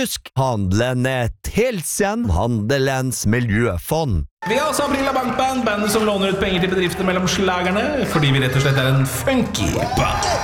Husk, handelen Telsen, handelens miljøfond. Vi har også Aprila Bankband, bandet som låner ut penger til bedrifter mellom slagerne, fordi vi rett og slett en funky band.